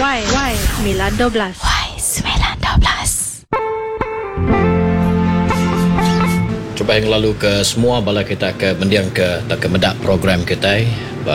Y912. Cuba yang lalu ke semua bala kita ke mendiang ke tak ke medak program kita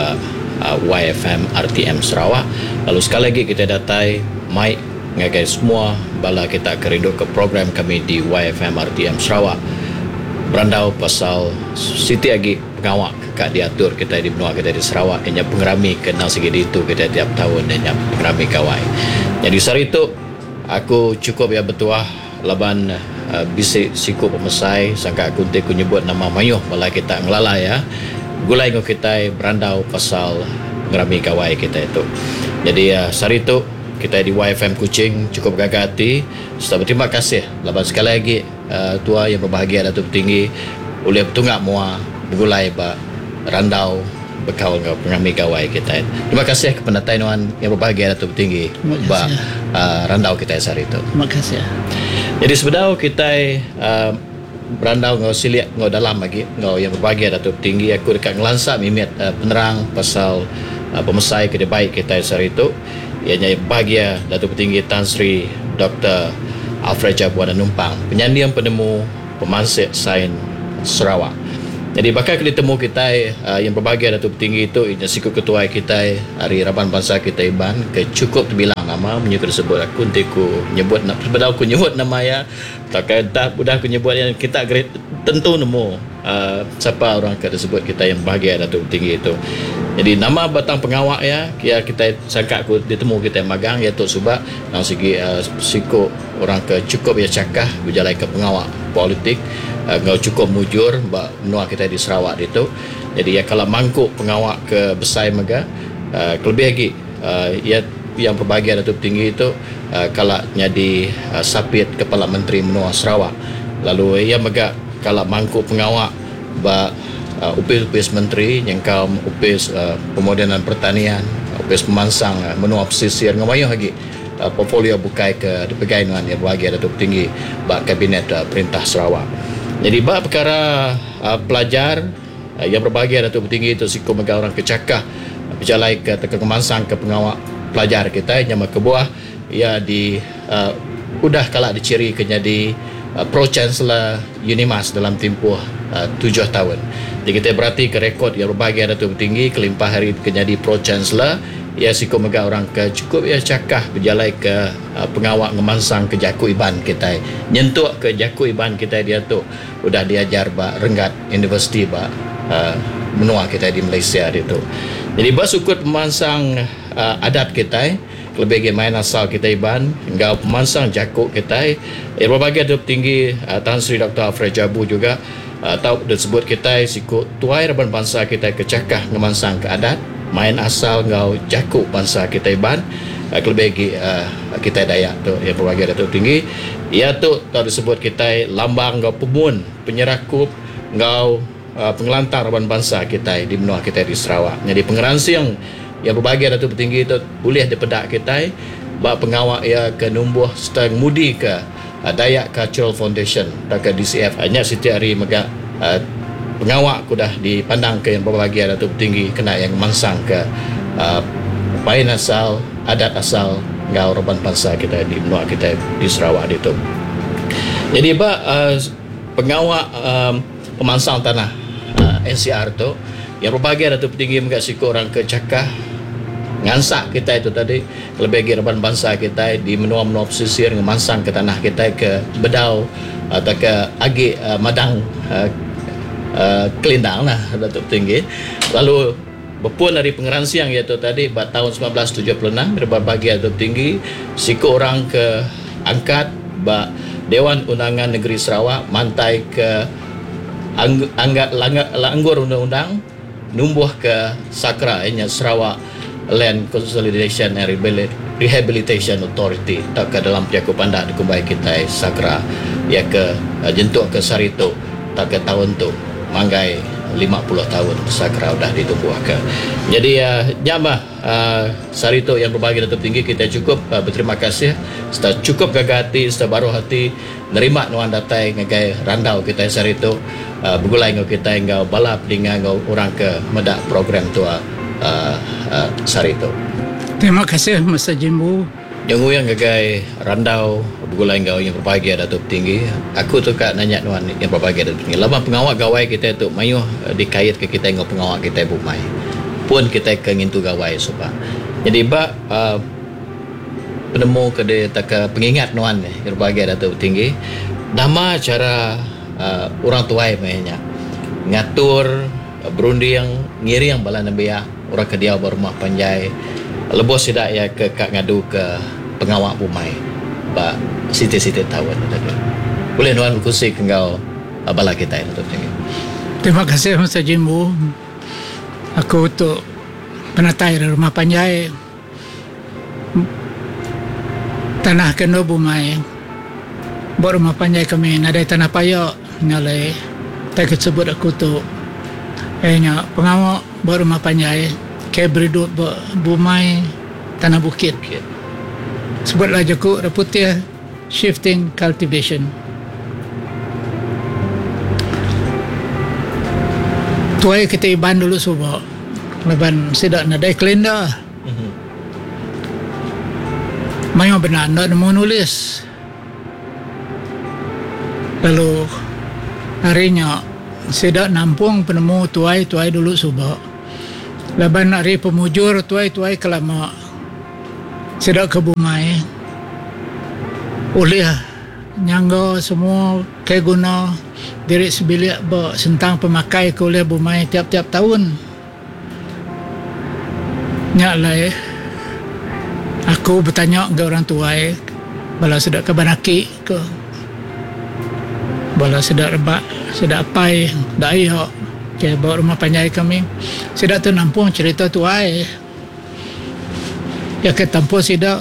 YFM RTM Sarawak. Lalu sekali lagi kita datai mic ngagai semua bala kita keriduk ke program kami di YFM RTM Sarawak. Berandau pasal Siti Agi pengawak kak diatur kita di benua kita di Sarawak ianya pengerami kenal segi itu kita tiap tahun ianya pengerami kawai. Jadi sehari itu aku cukup ya bertuah laban bisik siku pemesai sangka aku ku nyebut nama mayuh bala kita ngelala ya. Gulai ngo kita berandau pasal pengerami kawai kita itu. Jadi sehari itu kita di YFM Kuching cukup gagah hati. Terima kasih laban sekali lagi tua yang berbahagia Datuk Tinggi oleh petungak mua bergulai ba randau bekal ngau pengambil kawai kita. Terima kasih kepada Taiwan yang berbahagia Datuk Tinggi ba randau kita hari itu. Terima kasih. Jadi sebenarnya kita berandau ngau siliak ngau dalam lagi ngau yang berbahagia Datuk Tinggi aku dekat ngelansak mimit penerang pasal pemesai kedai baik kita hari itu. Ianya bahagia Datuk Tinggi Tan Sri Dr. Alfred Jabuan Numpang, penyanyi yang penemu pemansik sains Sarawak. Jadi bakal ditemu kita yang berbahagia Datuk Tinggi itu ianya siku ketua kita Hari Raban Bangsa kita Iban ke cukup terbilang nama menyukur sebut aku ku nyebut sebenarnya aku nyebut nama ya tak udah aku nyebut yang kita tentu nemu siapa orang ke disebut kita yang bahagia Datuk Tinggi itu. Jadi nama batang pengawak ya kita sangka aku ditemu kita magang iaitu Subak dari segi siku orang ke cukup ya cakah berjalan ke pengawak politik ngau cukup mujur menua kita di Sarawak itu. Jadi ya kalau mangkuk pengawak ke besai mega lebih lagi ya yang berbahagia Datuk Tinggi itu kalau jadi sapit kepala menteri menua Sarawak. Lalu ia mega kalau mangkuk pengawak upis menteri yang kaum upis pemodenan pertanian, upis pemansang menua pesisir ngamayuh lagi portfolio bukai ke pegawai yang berbahagia Datuk Tinggi kabinet perintah Sarawak. Jadi perkara pelajar yang berbahagia Datuk Tinggi itu siku mega orang kecakah berjalan ke kemansang ke pengawak pelajar kita yang kebuah ia di udah kala diciri ke jadi Pro Chancellor Unimas dalam tempoh 7 tahun. Jadi kita berarti ke rekod yang berbahagia Datuk Tinggi kelimpah hari ke jadi Pro Chancellor ia siku mega orang ke cukup ya cakah berjalan ke pengawak ngemansang ke Jaku Iban kita nyentuh ke Jaku Iban kita dia tu udah diajar Rengat University menua kita di Malaysia itu. Jadi sukut pemansang adat kita lebih main asal kita Iban hingga pemansang Jaku kita berbagai Datuk Tinggi Tan Sri Dr. Alfred Jabu juga tahu disebut kita siku tuai Raban bangsa kita kecakah ngemansang ke adat main asal ngau Jaku bangsa kita Iban lebih kita Dayak tu yang berbagai Datuk Tinggi ia tu tahu disebut kita lambang ngau pemun penyerakup ngau pengelantang Raban bangsa kita di benua kita di Sarawak. Jadi pengeransi yang berbahagia Datuk Tinggi itu boleh dipedak kita pengawak ia ke numbuh setang mudi ke Dayak Cultural Foundation dan ke DCF hanya setiap hari mega pengawak kudah dipandang ke yang berbahagia Datuk Tinggi kena yang mansang ke pain asal adat asal ngau Raban bangsa kita di benua kita di Sarawak itu. Jadi pengawak pemansang tanah NCR tu yang berbahagia Datuk Tinggi mega siku orang ke cakah ngansak kita itu tadi lebih lagi Raban bangsa kita di menua-menua pesisir ngemansang ke tanah kita ke Bedau atau ke Agi Madang Kelindang lah Datuk Tinggi. Lalu berpun dari pengeransiang iaitu tadi tahun 1976 berbahagia Datuk Tinggi siku orang ke angkat Dewan Undangan Negeri Sarawak mantai ke anggur undang-undang numbuh ke Sakra ianya Sarawak Land Consolidation and Rehabilitation Authority tak ke dalam pihak pandak dikumbai kita Sakra ia ke jentuk ke Sarito tak ke tahun tu manggai 50 tahun Sakra dah ditubuhkan. Jadi nyamah Sarito yang berbahagia Datuk Tinggi kita cukup berterima kasih setelah cukup gagah hati setelah baru hati nerima nuan datai ngagai randau kita Sarito bergulai ngau kita ngau balap dengan ngau orang ke medak program tua Sarito. Terima kasih Mr. Jimbo. Yang uyang gagai randau bergulai gau yang berbahagia Datuk Tinggi. Aku tu kat nanya tuan yang berbahagia Datuk Tinggi. Lama pengawal gawai kita tu mayuh dikait ke kita ngau pengawal kita bumai. Pun kita ke ngintu gawai sebab. Jadi penemu ke dia tak pengingat nuan yang berbahagia Datuk Tinggi. Nama cara orang tuai mainnya ngatur berunding ngiring bala nabiya orang kedia berumah panjai lebih sidak ya ke kak ngadu ke pengawak bumai ba siti-siti tahun tadi boleh nuan berkusi ke engkau bala kita itu tinggi. Terima kasih Mr. Jimbo. Aku tu penatai rumah panjai tanah kena bumai buat rumah panjai kami ada tanah payok nyalai tak sebut aku tu pengawak buat rumah panjai ke berduduk bumai tanah bukit. Sebutlah Joko Raputia Shifting Cultivation. Tuai kita iban dulu subak. Leban sidak nadai kalender. Mayo benar nak menulis. Lalu harinya sidak nampung penemu tuai dulu subak. Laban hari pemujur tuai kelama sidak ke bumai oleh nyangga semua ke guna diri sebilik sentang pemakai ke oleh bumai tiap-tiap tahun nyaklai aku bertanya ke orang tuai bala sidak ke banaki ke bala sidak rebak sidak apai dak ayo ke bawa rumah panjai kami sidak tu nampung cerita tuai ya ke tampo sidak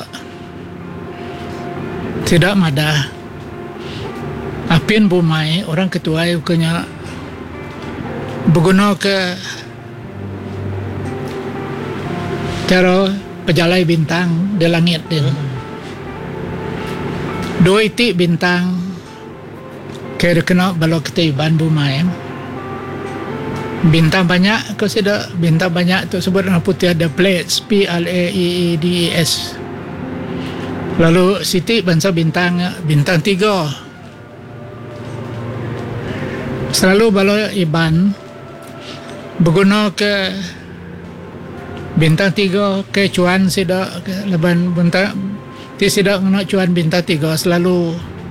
madah apin bumai orang ketuai ukanya berguna ke cara pejalai bintang di langit din dua itik bintang kira kena balok kita iban bumai bintang banyak kau sudah bintang banyak tu sebut dengan putih ada plates Plaeeds lalu siti bangsa bintang 3 selalu balo iban berguna ke bintang 3 ke cuan sida leban bintang ti sida nak cuan bintang 3 selalu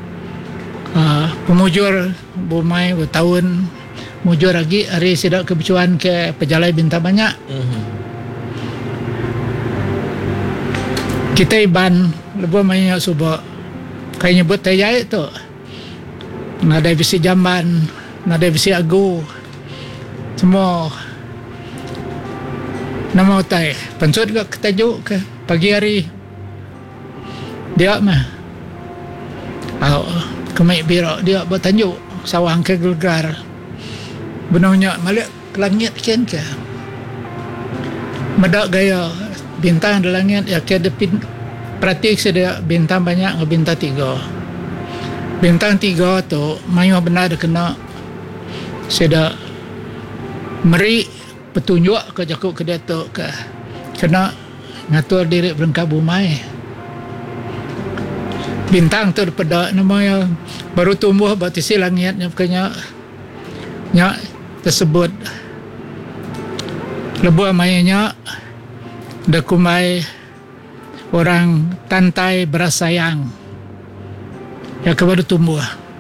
pemujur bumai bertahun mujur lagi hari sidak kebecuan ke pejalai bintang banyak. Kita iban lebih banyak subak kayak nyebut tayai tu nada bisi jamban nada bisi agu semua nama utai pensut ke ketajuk ke pagi hari dia mah kemai birak dia bertanjuk sawang ke gelgar benarnya malik ke langit kan ke medak gaya bintang di langit ya ke praktik sedia bintang banyak ke bintang 3 bintang 3 tu mayu benar dia kena sedia meri petunjuk ke jakuk ke dia tu ke kena ngatur diri berengkap bumai bintang tu daripada namanya baru tumbuh batisi langitnya bukannya tersebut lebuh mainnya dekumai orang tantai berasayang ya kebaru tumbuh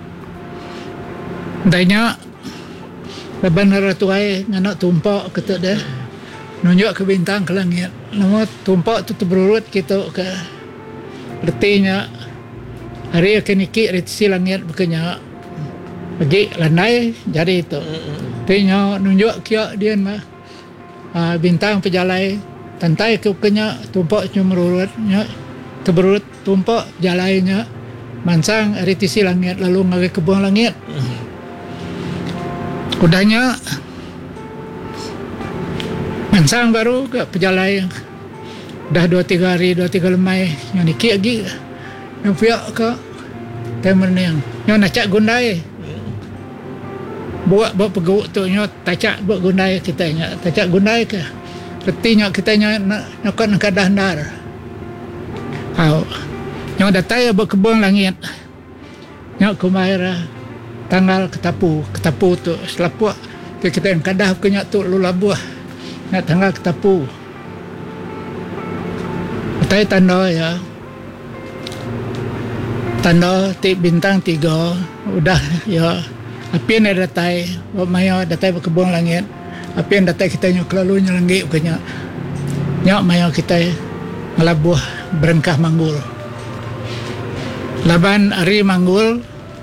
danya leban ratuai nganak tumpak kata dia nunjuk ke bintang ke langit nama tumpak tu berurut kita ke retinya hari akan ikik retisi langit bukannya pergi landai jadi itu tanya nunjuk kia dia mah bintang pejalai tantai ke kenya tumpak cuma merurutnya terberurut tumpak jalainya mansang retisi langit lalu ngagai kebuang langit udahnya mansang baru ke pejalai dah 2-3 hari 2-3 lemai yang nikik lagi yang pihak ke temen yang nacak gundai buat pegawuk tu nyo tacak buat gundai kita nya tacak gundai ke retinya kita nya nak kadah ndar Yang datai berkebun langit. Yang kumaira tanggal ketapu tu selapuk kita yang kadah punya tu lu labuh. Nak tanggal ketapu. Datai tanda ya. Tanda bintang 3 udah ya. Api ni datai, maya datai berkebun langit. Api yang datai kita nyok lalu nyelenggi punya. Nyok maya kita ngelabuh berengkah manggul. Laban hari manggul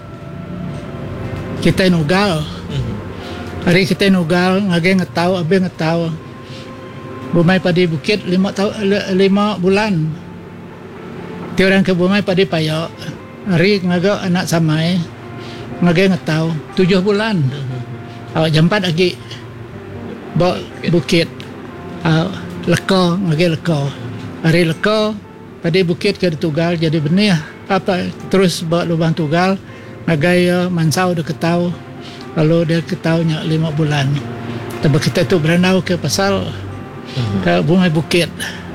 kita nugal. Hari kita nugal ngage ngetau, abe ngetau. Bumai padi bukit 5 bulan. Ti orang ke bumai padi payo. Hari ngaga anak samai ngage ngetau 7 bulan. Awak jampat lagi. Bawa bukit. Leko ngage leko. Hari leko padi bukit ke tugal jadi benih apa terus bawa lubang tugal ngagaya mansau dia ketau lalu dia ketaunya 5 bulan. Tapi kita tu berandau ke pasal ke bumi bukit.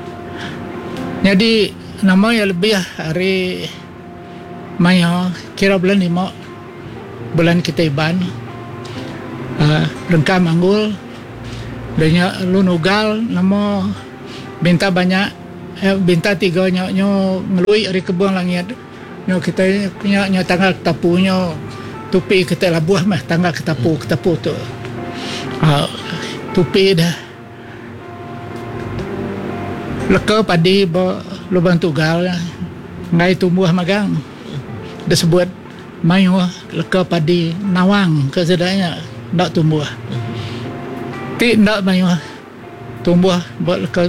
Jadi nama yang lebih hari maya kira bulan 5 bulan kita iban rengkah manggul dan lu nugal nama binta banyak binta 3 nyo ngelui hari kebun langit nyo kita punya nyo tanggal ketapu nyo tupi kita labuh mah tanggal ketapu tu tupi dah leka padi lubang tugal ngai tumbuh magang disebut mayu leka padi nawang kesedanya ndak tumbuh ti ndak mayu tumbuh buat leka